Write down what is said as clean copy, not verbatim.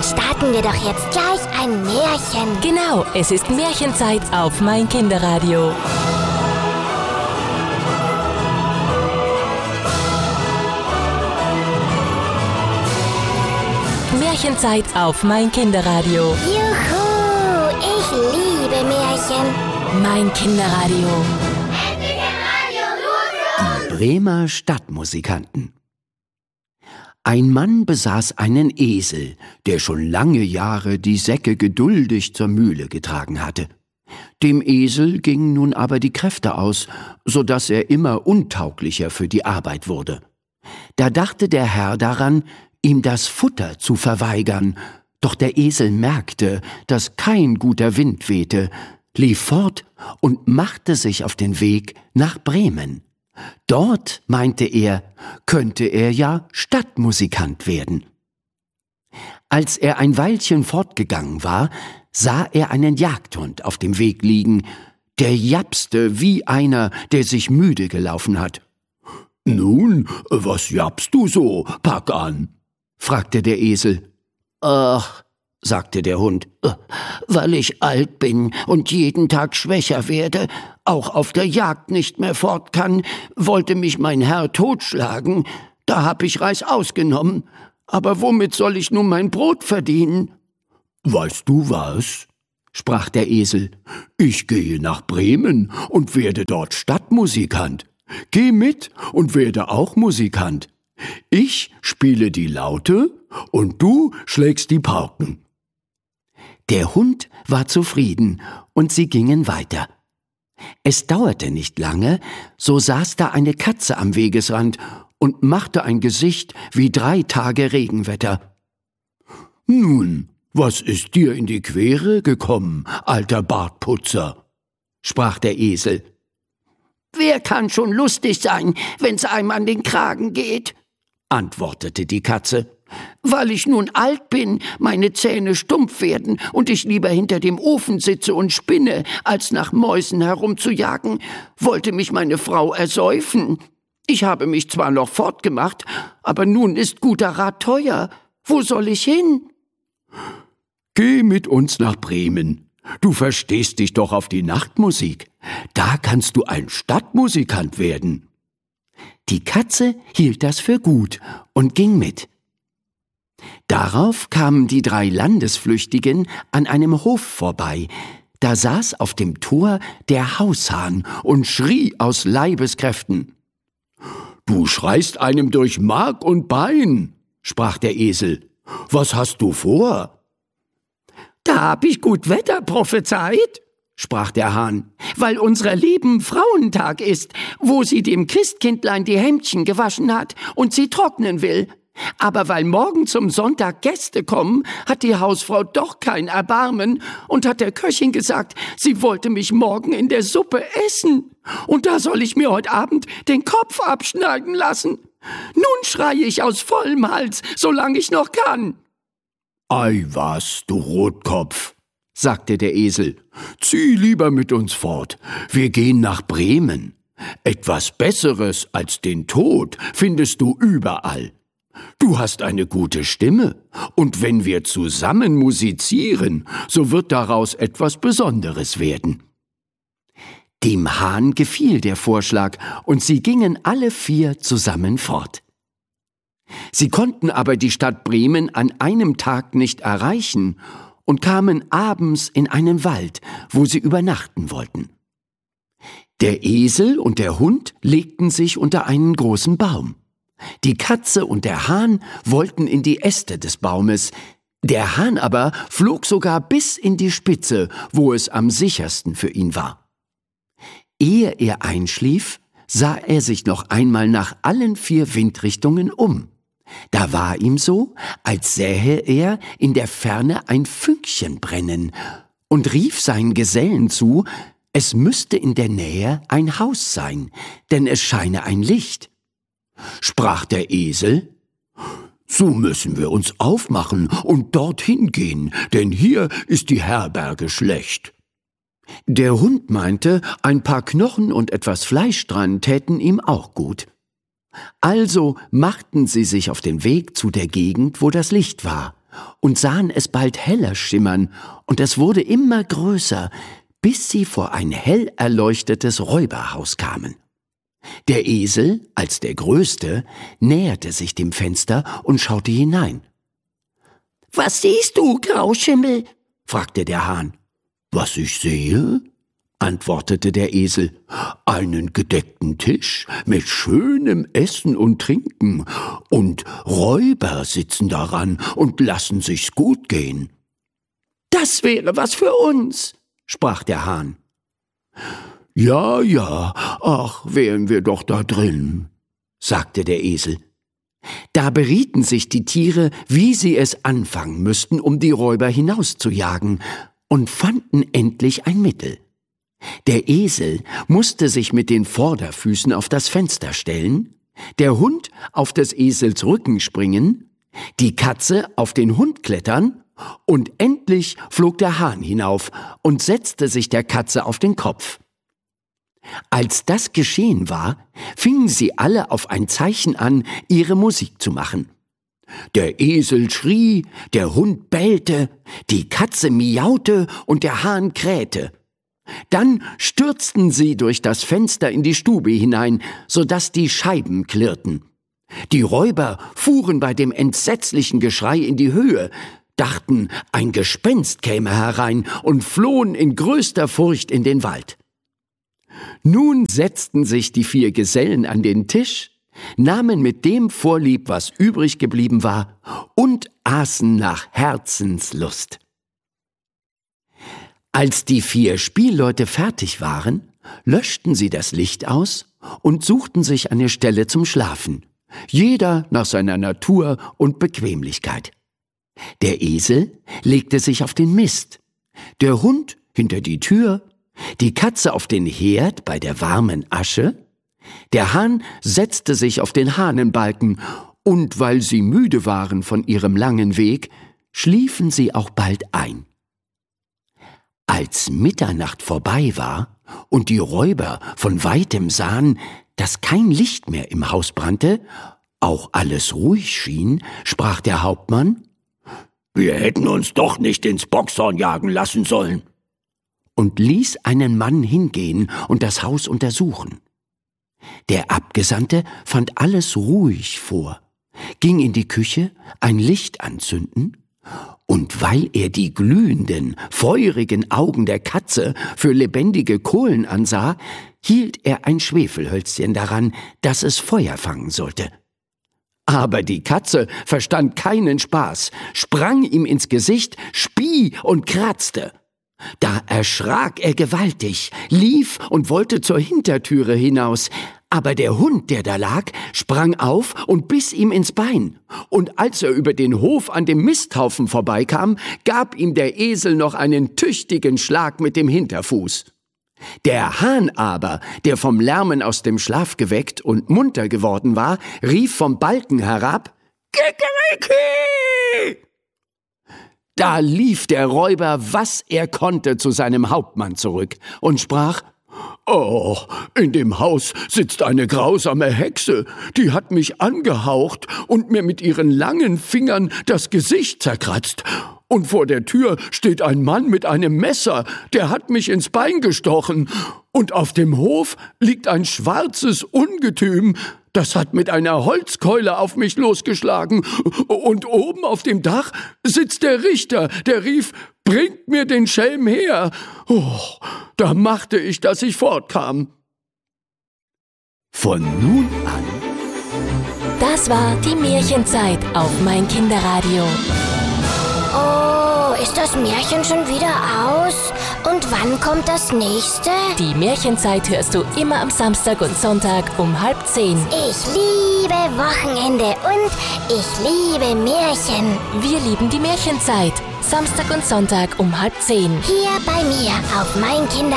starten wir doch jetzt gleich ein Märchen. Genau, es ist Märchenzeit auf mein Kinderradio. Märchenzeit auf mein Kinderradio. Juhu, ich liebe Märchen. Mein Kinderradio. Die Bremer Stadtmusikanten. Ein Mann besaß einen Esel, der schon lange Jahre die Säcke geduldig zur Mühle getragen hatte. Dem Esel gingen nun aber die Kräfte aus, so daß er immer untauglicher für die Arbeit wurde. Da dachte der Herr daran, ihm das Futter zu verweigern, doch der Esel merkte, dass kein guter Wind wehte, lief fort und machte sich auf den Weg nach Bremen. Dort, meinte er, könnte er ja Stadtmusikant werden. Als er ein Weilchen fortgegangen war, sah er einen Jagdhund auf dem Weg liegen, der japste wie einer, der sich müde gelaufen hat. »Nun, was jappst du so? Pack an«, fragte der Esel. »Ach«, sagte der Hund, »weil ich alt bin und jeden Tag schwächer werde, auch auf der Jagd nicht mehr fort kann, wollte mich mein Herr totschlagen. Da hab ich Reißaus genommen. Aber womit soll ich nun mein Brot verdienen?« »Weißt du was?«, sprach der Esel. »Ich gehe nach Bremen und werde dort Stadtmusikant. Geh mit und werde auch Musikant. Ich spiele die Laute und du schlägst die Pauken.« Der Hund war zufrieden und sie gingen weiter. Es dauerte nicht lange, so saß da eine Katze am Wegesrand und machte ein Gesicht wie 3 Tage Regenwetter. »Nun, was ist dir in die Quere gekommen, alter Bartputzer?«, sprach der Esel. »Wer kann schon lustig sein, wenn's einem an den Kragen geht?«, antwortete die Katze. »Weil ich nun alt bin, meine Zähne stumpf werden und ich lieber hinter dem Ofen sitze und spinne, als nach Mäusen herumzujagen, wollte mich meine Frau ersäufen. Ich habe mich zwar noch fortgemacht, aber nun ist guter Rat teuer. Wo soll ich hin?« »Geh mit uns nach Bremen. Du verstehst dich doch auf die Nachtmusik. Da kannst du ein Stadtmusikant werden.« Die Katze hielt das für gut und ging mit. Darauf kamen die 3 Landesflüchtigen an einem Hof vorbei. Da saß auf dem Tor der Haushahn und schrie aus Leibeskräften. »Du schreist einem durch Mark und Bein«, sprach der Esel. »Was hast du vor?« »Da hab ich gut Wetter prophezeit«, sprach der Hahn, »weil unserer lieben Frauentag ist, wo sie dem Christkindlein die Hemdchen gewaschen hat und sie trocknen will. Aber weil morgen zum Sonntag Gäste kommen, hat die Hausfrau doch kein Erbarmen und hat der Köchin gesagt, sie wollte mich morgen in der Suppe essen. Und da soll ich mir heute Abend den Kopf abschneiden lassen. Nun schreie ich aus vollem Hals, solange ich noch kann.« »Ei was, du Rotkopf«, sagte der Esel, »zieh lieber mit uns fort. Wir gehen nach Bremen. Etwas Besseres als den Tod findest du überall. Du hast eine gute Stimme, und wenn wir zusammen musizieren, so wird daraus etwas Besonderes werden.« Dem Hahn gefiel der Vorschlag, und sie gingen alle 4 zusammen fort. Sie konnten aber die Stadt Bremen an einem Tag nicht erreichen und kamen abends in einen Wald, wo sie übernachten wollten. Der Esel und der Hund legten sich unter einen großen Baum. Die Katze und der Hahn wollten in die Äste des Baumes, der Hahn aber flog sogar bis in die Spitze, wo es am sichersten für ihn war. Ehe er einschlief, sah er sich noch einmal nach allen 4 Windrichtungen um. Da war ihm so, als sähe er in der Ferne ein Fünkchen brennen und rief seinen Gesellen zu, es müsste in der Nähe ein Haus sein, denn es scheine ein Licht. Sprach der Esel, »So müssen wir uns aufmachen und dorthin gehen, denn hier ist die Herberge schlecht.« Der Hund meinte, ein paar Knochen und etwas Fleisch dran täten ihm auch gut. Also machten sie sich auf den Weg zu der Gegend, wo das Licht war, und sahen es bald heller schimmern, und es wurde immer größer, bis sie vor ein hell erleuchtetes Räuberhaus kamen. Der Esel, als der Größte, näherte sich dem Fenster und schaute hinein. »Was siehst du, Grauschimmel?« fragte der Hahn. »Was ich sehe?« antwortete der Esel, »einen gedeckten Tisch mit schönem Essen und Trinken, und Räuber sitzen daran und lassen sich's gut gehen.« »Das wäre was für uns«, sprach der Hahn. »Ja, ja, ach, wären wir doch da drin«, sagte der Esel. Da berieten sich die Tiere, wie sie es anfangen müssten, um die Räuber hinauszujagen, und fanden endlich ein Mittel. Der Esel musste sich mit den Vorderfüßen auf das Fenster stellen, der Hund auf des Esels Rücken springen, die Katze auf den Hund klettern, und endlich flog der Hahn hinauf und setzte sich der Katze auf den Kopf. Als das geschehen war, fingen sie alle auf ein Zeichen an, ihre Musik zu machen. Der Esel schrie, der Hund bellte, die Katze miaute und der Hahn krähte. Dann stürzten sie durch das Fenster in die Stube hinein, so daß die Scheiben klirrten. Die Räuber fuhren bei dem entsetzlichen Geschrei in die Höhe, dachten, ein Gespenst käme herein und flohen in größter Furcht in den Wald. Nun setzten sich die 4 Gesellen an den Tisch, nahmen mit dem Vorlieb, was übrig geblieben war, und aßen nach Herzenslust. Als die 4 Spielleute fertig waren, löschten sie das Licht aus und suchten sich eine Stelle zum Schlafen, jeder nach seiner Natur und Bequemlichkeit. Der Esel legte sich auf den Mist, der Hund hinter die Tür, die Katze auf den Herd bei der warmen Asche, der Hahn setzte sich auf den Hahnenbalken, und weil sie müde waren von ihrem langen Weg, schliefen sie auch bald ein. Als Mitternacht vorbei war und die Räuber von weitem sahen, dass kein Licht mehr im Haus brannte, auch alles ruhig schien, sprach der Hauptmann: »Wir hätten uns doch nicht ins Bockshorn jagen lassen sollen«, und ließ einen Mann hingehen und das Haus untersuchen. Der Abgesandte fand alles ruhig vor, ging in die Küche, ein Licht anzünden, und weil er die glühenden, feurigen Augen der Katze für lebendige Kohlen ansah, hielt er ein Schwefelhölzchen daran, dass es Feuer fangen sollte. Aber die Katze verstand keinen Spaß, sprang ihm ins Gesicht, spie und kratzte. Da erschrak er gewaltig, lief und wollte zur Hintertüre hinaus, aber der Hund, der da lag, sprang auf und biss ihm ins Bein, und als er über den Hof an dem Misthaufen vorbeikam, gab ihm der Esel noch einen tüchtigen Schlag mit dem Hinterfuß. Der Hahn aber, der vom Lärmen aus dem Schlaf geweckt und munter geworden war, rief vom Balken herab: »Kikeriki!« Da lief der Räuber, was er konnte, zu seinem Hauptmann zurück und sprach: »Oh, in dem Haus sitzt eine grausame Hexe, die hat mich angehaucht und mir mit ihren langen Fingern das Gesicht zerkratzt. Und vor der Tür steht ein Mann mit einem Messer, der hat mich ins Bein gestochen. Und auf dem Hof liegt ein schwarzes Ungetüm, das hat mit einer Holzkeule auf mich losgeschlagen. Und oben auf dem Dach sitzt der Richter, der rief: »Bringt mir den Schelm her!« Oh, da machte ich, dass ich fortkam.« Von nun an. Das war die Märchenzeit auf mein Kinderradio. Oh, ist das Märchen schon wieder aus? Und wann kommt das nächste? Die Märchenzeit hörst du immer am Samstag und Sonntag um 9:30. Ich liebe Wochenende und ich liebe Märchen. Wir lieben die Märchenzeit. Samstag und Sonntag um 9:30. Hier bei mir auf mein Kinder.